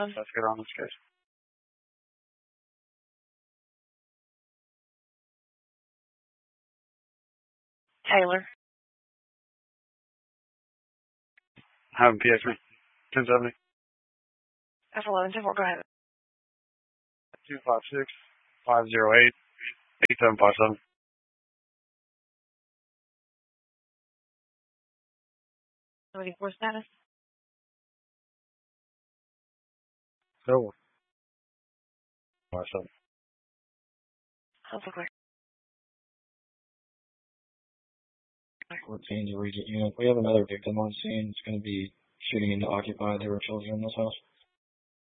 Let's get on this case. Taylor. Have him PX me. 1070. F11, go ahead. 256-508-8757. Waiting for status. So, myself. Also clear. 14 to Regent Unit. We have another victim on scene. It's going to be shooting into occupied. There were children in this house.